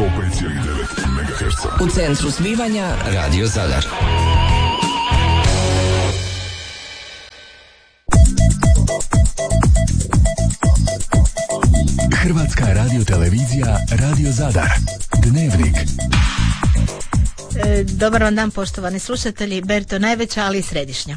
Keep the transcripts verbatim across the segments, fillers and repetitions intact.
sto pet zarez devet megaherca. U centru zbivanja Radio Zadar. Hrvatska radiotelevizija Radio Zadar. Dnevnik. E, dobar vam dan, poštovani slušatelji. Berto najveća, ali i središnja.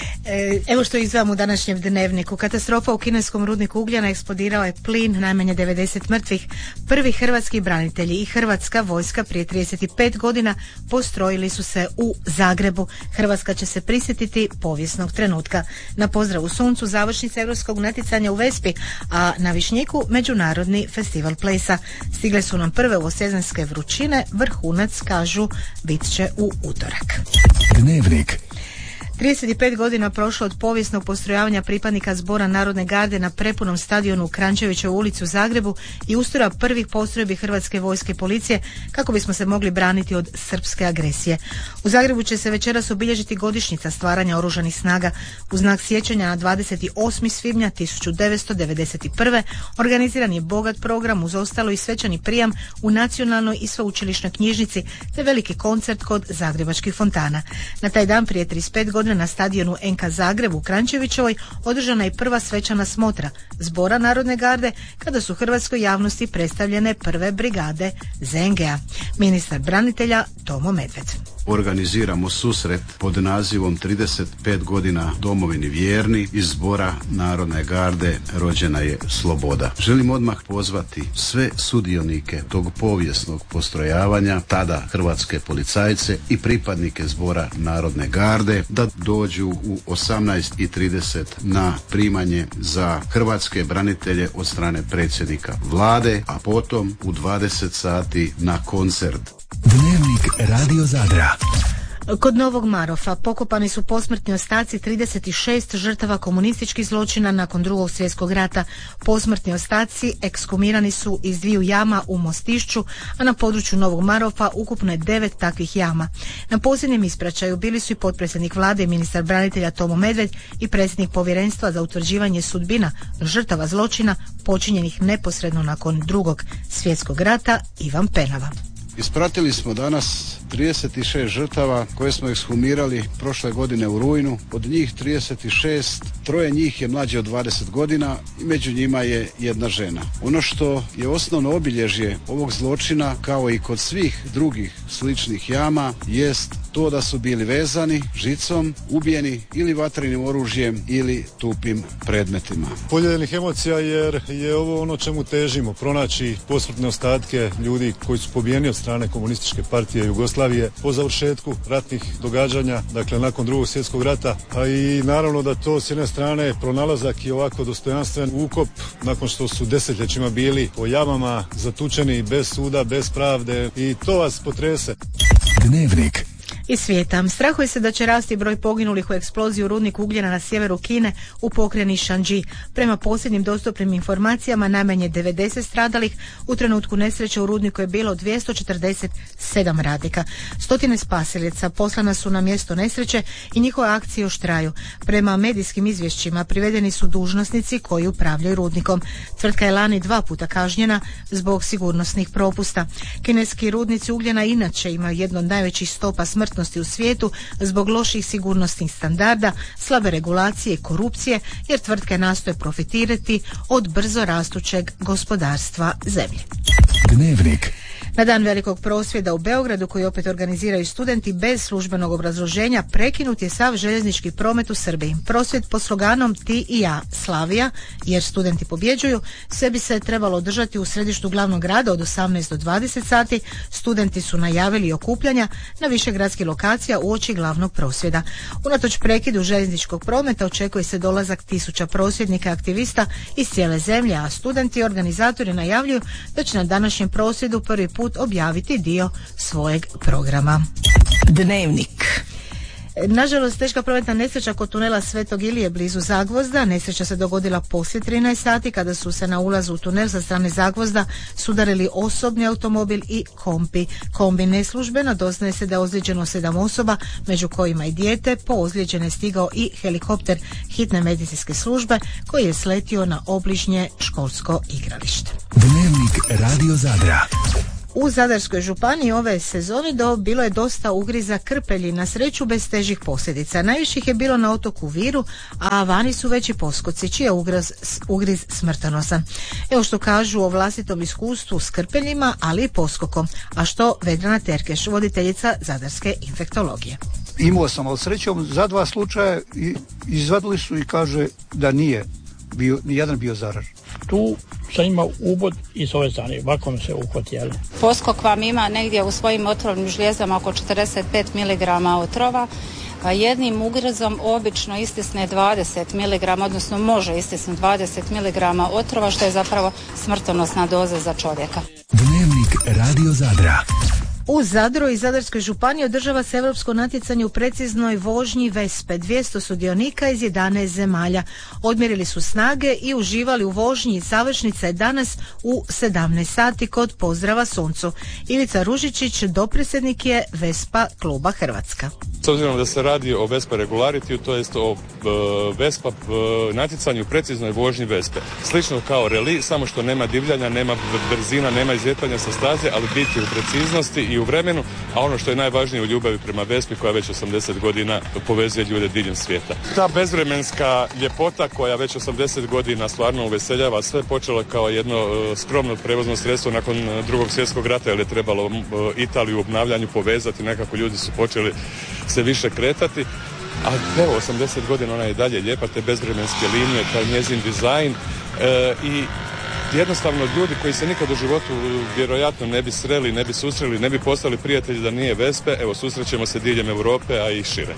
E, evo što izvajam u današnjem dnevniku. Katastrofa u kineskom rudniku ugljena, eksplodirao je plin, najmanje devedeset mrtvih. Prvi hrvatski branitelji i hrvatska vojska prije trideset pet godina postrojili su se u Zagrebu. Hrvatska će se prisjetiti povijesnog trenutka. Na pozdravu suncu završnica europskog natjecanja u Vespi, a na Višnjiku međunarodni festival plesa. Stigle su nam prve ovosezonske vrućine, vrhunac, kažu, bit će u utorak. Dnevnik. trideset pet godina prošlo od povijesnog postrojavanja pripadnika Zbora Narodne garde na prepunom stadionu u Krančevićevoj ulici u Zagrebu i ustroja prvih postrojbi Hrvatske vojske i policije kako bismo se mogli braniti od srpske agresije. U Zagrebu će se večeras obilježiti godišnjica stvaranja oružanih snaga. U znak sjećanja na dvadeset osmog svibnja tisuću devetsto devedeset prve. organiziran je bogat program uz ostalo i svečani prijam u Nacionalnoj i sveučilišnoj knjižnici te veliki koncert kod zagrebačkih fontana. Na taj dan prije trideset pet godina na stadionu en ka Zagreb u Krančevićevoj održana je prva svečana smotra Zbora Narodne garde kada su hrvatskoj javnosti predstavljene prve brigade ze en ge a. Ministar branitelja Tomo Medved. Organiziramo susret pod nazivom trideset pet godina domovini vjerni, iz Zbora Narodne garde rođena je sloboda. Želim odmah pozvati sve sudionike tog povijesnog postrojavanja, tada hrvatske policajce i pripadnike Zbora Narodne garde, da dođu u osamnaest i trideset na primanje za hrvatske branitelje od strane predsjednika vlade, a potom u dvadeset sati na koncert. Dnevnik Radio Zadra. Kod Novog Marofa pokopani su posmrtni ostaci trideset šest žrtava komunističkih zločina nakon Drugog svjetskog rata. Posmrtni ostaci ekshumirani su iz dviju jama u Mostišću, a na području Novog Marofa ukupno je devet takvih jama. Na posljednjem ispraćaju bili su i potpredsjednik vlade i ministar branitelja Tomo Medved i predsjednik povjerenstva za utvrđivanje sudbina žrtava zločina počinjenih neposredno nakon Drugog svjetskog rata Ivan Penava. Ispratili smo danas trideset šest žrtava koje smo ekshumirali prošle godine u rujnu. Od njih trideset šest, troje njih je mlađe od dvadeset godina i među njima je jedna žena. Ono što je osnovno obilježje ovog zločina, kao i kod svih drugih sličnih jama, jest to da su bili vezani žicom, ubijeni ili vatrenim oružjem ili tupim predmetima. Podijeljenih emocija jer je ovo ono čemu težimo, pronaći posmrtne ostatke ljudi koji su pobijeni od strane komunističke partije Jugoslavije po završetku ratnih događanja, dakle nakon Drugog svjetskog rata, a i naravno da to s jedne strane pronalazak i ovako dostojanstven ukop nakon što su desetljećima bili po jamama zatučeni bez suda, bez pravde, i to vas potrese. Dnevnik. Iz svijeta. Strahuje se da će rasti broj poginulih u eksploziji u rudniku ugljena na sjeveru Kine u pokrajini Shandži. Prema posljednjim dostupnim informacijama, najmanje devedeset stradalih. U trenutku nesreće u rudniku je bilo dvjesto četrdeset sedam radnika. Stotine spasilica poslana su na mjesto nesreće i njihove akcije još traju. Prema medijskim izvješćima privedeni su dužnosnici koji upravljaju rudnikom. Tvrtka je lani dva puta kažnjena zbog sigurnosnih propusta. Kineski rudnici ugljena inače imaju jednu od najvećih stopa smrtnosti u svijetu zbog loših sigurnosnih standarda, slabe regulacije i korupcije, jer tvrtke nastoje profitirati od brzo rastućeg gospodarstva zemlje. Dnevnik. Na dan velikog prosvjeda u Beogradu, koji opet organiziraju studenti bez službenog obrazloženja, prekinut je sav željeznički promet u Srbiji. Prosvjed pod sloganom Ti i ja, Slavija, jer studenti pobjeđuju, sve bi se trebalo održati u središtu glavnog grada od osamnaest do dvadeset sati. Studenti su najavili okupljanja na više gradskih lokacija uoči glavnog prosvjeda. Unatoč prekidu željezničkog prometa očekuje se dolazak tisuća prosvjednika i aktivista iz cijele zemlje, a studenti i organizatori najavljuju da će na današnjem prosvjedu prvi put objaviti dio svojeg programa. Dnevnik. Nažalost, teška prometna nesreća kod tunela Svetog Ilije blizu Zagvozda. Nesreća se dogodila poslije trinaest sati kada su se na ulazu u tunel sa strane Zagvozda sudarili osobni automobil i kombi. Kombi neslužbeno, doznaje se da je ozlijeđeno sedam osoba, među kojima i dijete. Po ozlijeđene je stigao i helikopter hitne medicinske službe koji je sletio na obližnje školsko igralište. Dnevnik Radio Zadra. U Zadarskoj županiji ove sezone do, bilo je dosta ugriza krpelji, na sreću bez težih posljedica. Najviše ih je bilo na otoku Viru, a vani su veći poskoci, čiji je ugriz, ugriz smrtonosan. Evo što kažu o vlastitom iskustvu s krpeljima, ali i poskokom. A što Vedrana Terkeš, voditeljica Zadarske infektologije. Imao sam, ali srećom, za dva slučaja izvadili su i kaže da nije bio, nijedan bio zaražen. Tu sam imao ubod iz ove strane, ovako mi se uhvatijeli. Poskok vam ima negdje u svojim otrovnim žlijezama oko četrdeset pet miligrama otrova. Jednim ugrizom obično istisne dvadeset miligrama, odnosno može istisnuti dvadeset miligrama otrova, što je zapravo smrtonosna doza za čovjeka. Dnevnik Radio Zadra. U Zadru i Zadarskoj županiji održava se europsko natjecanje u preciznoj vožnji Vespe. dvjesto sudionika iz jedanaest zemalja odmjerili su snage i uživali u vožnji. Završnica je danas u sedamnaest sati kod pozdrava suncu. Ivica Ružičić, dopredsjednik je Vespa kluba Hrvatska. S obzirom da se radi o Vespa Regularitiju, to jest o e, Vespa e, natjecanju u preciznoj vožnji Vespe. Slično kao reli, samo što nema divljanja, nema brzina, nema izvjetanja sa staze, ali biti u preciznosti i u vremenu, a ono što je najvažnije u ljubavi prema Vespi koja već osamdeset godina povezuje ljude diljem svijeta. Ta bezvremenska ljepota koja već osamdeset godina stvarno uveseljava sve, počelo kao jedno e, skromno prevozno sredstvo nakon drugog svjetskog rata, jer je trebalo e, Italiju u obnavljanju povezati, nekako ljudi su počeli se više kretati, a evo osamdeset godina ona je dalje lijepa, te bezvremenske linije, taj njezin dizajn e, i jednostavno ljudi koji se nikad u životu vjerojatno ne bi sreli, ne bi susreli, ne bi postali prijatelji da nije Vespe, evo susrećemo se diljem Europe, a i šire.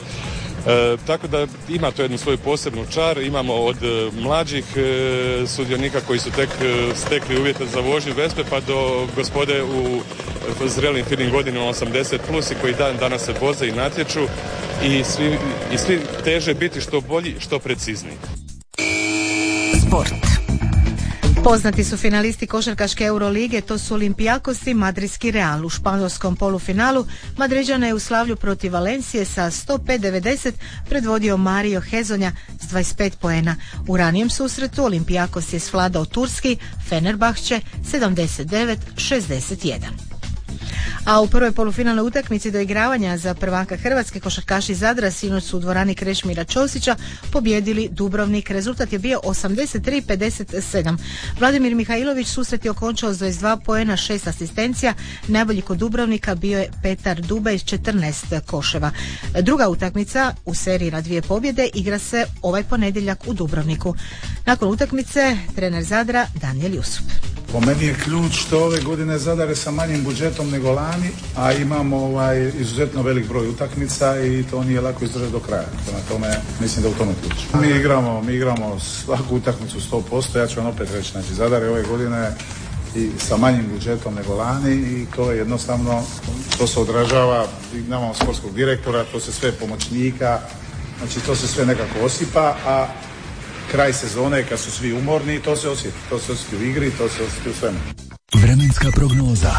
E, tako da ima to jednu svoju posebnu čar, imamo od e, mlađih e, sudionika koji su tek e, stekli uvjete za vožnju Vespe pa do gospode u e, zrelim finim godinama osamdeset plus i koji dan danas se voze i natječu i svi, i svi teže biti što bolji, što precizniji. Sport. Poznati su finalisti košarkaške Eurolige, to su Olympiakos i madridski Real. U španjolskom polufinalu Madriđane je u slavlju protiv Valencije sa sto pet devedeset predvodio Mario Hezonja s dvadeset pet poena. U ranijem susretu Olympiakos je svladao turski Fenerbahče sedamdeset devet šezdeset jedan. A u prvoj polufinalnoj utakmici doigravanja za prvaka Hrvatske košarkaši Zadra sinoć su u dvorani Krešimira Ćosića pobjedili Dubrovnik. Rezultat je bio osamdeset tri pedeset sedam. Vladimir Mihajlović susret je okončao s dvadeset dva poena, šest asistencija. Najbolji kod Dubrovnika bio je Petar Dubej s četrnaest koševa. Druga utakmica u seriji na dvije pobjede igra se ovaj ponedjeljak u Dubrovniku. Nakon utakmice trener Zadra Danijel Jusup. Po meni je ključ što ove godine Zadar je sa manjim budžetom nego lani, a imamo ovaj izuzetno velik broj utakmica i to nije lako izdržati do kraja. Prema tome, mislim da u tome ključ. Mi igramo, mi igramo svaku utakmicu sto posto, ja ću vam opet reći, znači Zadar je ove godine i sa manjim budžetom nego lani i to je jednostavno, to se odražava, nemamo sportskog direktora, to se sve pomoćnika, znači to se sve nekako osipa, a kraj sezone kad su svi umorni, to se osjeti. To se osjeti u igri, to se osjeti u svemu. Vremenska prognoza.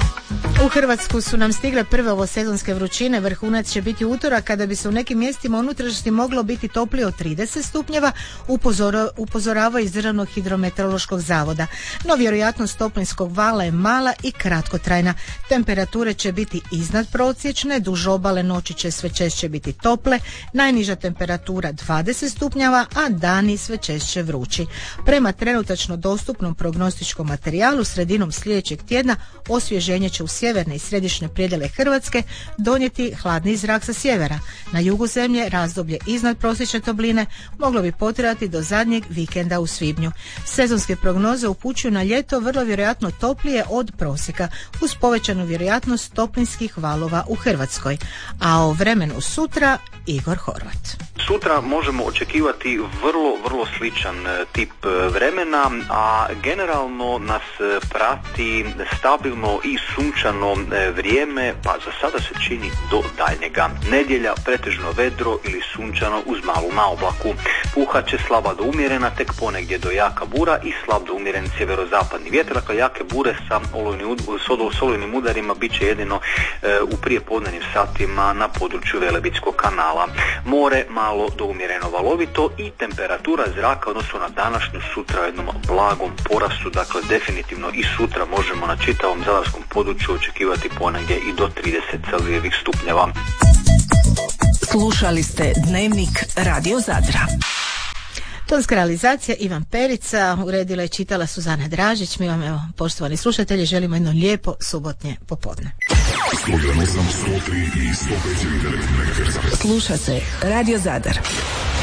U Hrvatsku su nam stigle prve ovosezonske vrućine. Vrhunac će biti utorak kada bi se u nekim mjestima unutrašnjosti moglo biti toplije od trideset stupnjeva, upozora, upozorava iz Državnog hidrometeorološkog zavoda. No vjerojatnost toplinskog vala je mala i kratkotrajna. Temperature će biti iznad prosječne, duž obale noći će sve češće biti tople, najniža temperatura dvadeset stupnjeva, a dani sve češće vrući. Prema trenutačno dostupnom prognostičkom materijalu sredinom sljedećeg tjedna osvježenje će u sjeverne i središnje predjele Hrvatske donijeti hladni zrak sa sjevera. Na jugu zemlje razdoblje iznad prosječne topline moglo bi potrajati do zadnjeg vikenda u svibnju. Sezonske prognoze upućuju na ljeto vrlo vjerojatno toplije od prosjeka, uz povećanu vjerojatnost toplinskih valova u Hrvatskoj. A o vremenu sutra Igor Horvat. Sutra možemo očekivati vrlo, vrlo sličan tip vremena, a generalno nas prati stabilno i sunčano vrijeme, pa za sada se čini do daljnjega. Nedjelja pretežno vedro ili sunčano uz malu naoblaku. Puhat će slaba do umjerena, tek ponegdje do jaka bura i slab do umjeren sjeverozapadni vjetar. Dakle, jake bure sa olujnim udarima bit će jedino e, u prijepodnevnim satima na području Velebitskog kanala. More malo malo do umjereno valovito i temperatura zraka odnosno na današnju sutra u jednom blagom porastu, dakle definitivno i sutra možemo na čitavom zadarskom području očekivati ponegdje i do trideset Celzijevih stupnjeva. Slušali ste Dnevnik Radio Zadra. Tonska realizacija Ivan Perica, uredila je čitala Suzana Dražić. Mi vam, evo, poštovani slušatelji, želimo jedno lijepo subotnje popodne. sto jedan sto tri i sto pet. Sluša se Radio Zadar.